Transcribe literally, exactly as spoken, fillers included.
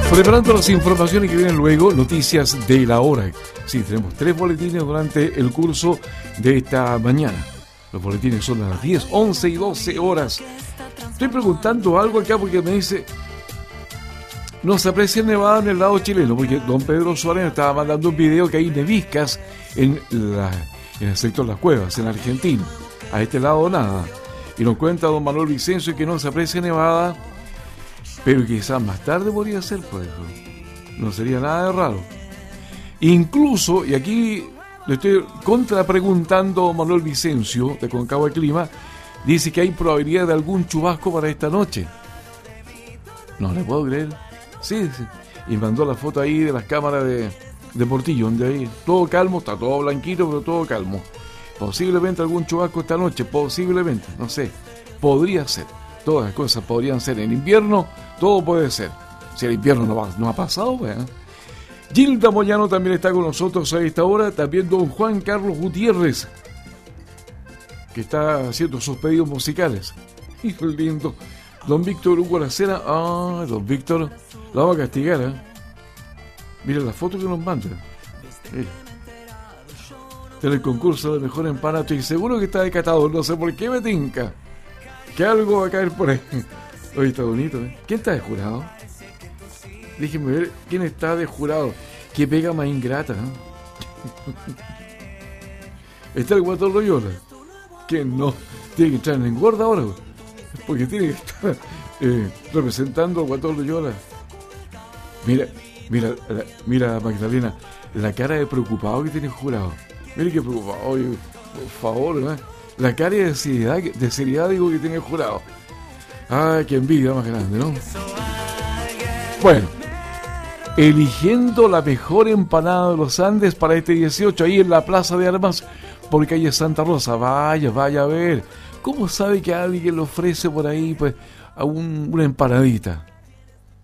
Preparando las informaciones que vienen luego, noticias de la hora. Sí, tenemos tres boletines durante el curso de esta mañana. Los boletines son a las diez, once y doce horas. Estoy preguntando algo acá porque me dice... No se aprecia nevada en el lado chileno, porque don Pedro Suárez estaba mandando un video que hay neviscas en, la, en el sector de las cuevas, en Argentina. A este lado nada. Y nos cuenta don Manuel Vicencio que no se aprecia nevada, pero quizás más tarde podría ser, pues. No sería nada de raro. Incluso, y aquí le estoy contrapreguntando a Manuel Vicencio, de Concagua Clima, dice que hay probabilidad de algún chubasco para esta noche. No le puedo creer. Sí, sí. Y mandó la foto ahí de las cámaras de, de Portillo, donde ahí todo calmo, está todo blanquito, pero todo calmo. Posiblemente algún chubasco esta noche, posiblemente, no sé. Podría ser. Todas las cosas podrían ser. En invierno, todo puede ser. Si el invierno no, va, no ha pasado, pues, ¿eh? Gilda Moyano también está con nosotros a esta hora. También don Juan Carlos Gutiérrez, que está haciendo sus pedidos musicales. Hijo lindo. Don Víctor Hugo Aracena. Ah, don Víctor, la vamos a castigar, ¿eh? Mira la foto que nos manda. Mira. En el concurso de mejor empanada, estoy seguro que está decatado. No sé por qué me tinca que algo va a caer por ahí. Hoy está bonito, ¿eh? ¿Quién está de jurado? Déjenme ver quién está de jurado. Qué pega más ingrata, ¿eh? Está el Guatón Loyola. Que no tiene que entrar en engorda ahora, porque tiene que estar eh, representando al Guatón Loyola. Mira, mira, la, mira Magdalena, la cara de preocupado que tiene el jurado. Mire qué preocupado, oye, por favor, ¿eh? La cara de seriedad, de seriedad digo que tiene el jurado. Ay, qué envidia más grande, ¿no? Bueno, eligiendo la mejor empanada de los Andes para este dieciocho, ahí en la Plaza de Armas, por calle Santa Rosa. Vaya, vaya a ver. ¿Cómo sabe que alguien le ofrece por ahí, pues, a un, una empanadita?